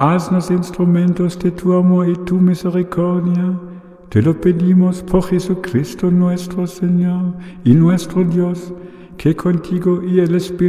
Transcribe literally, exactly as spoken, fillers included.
haznos instrumentos de tu amor y tu misericordia. Te lo pedimos por Jesucristo nuestro Señor y nuestro Dios, que contigo y el Espíritu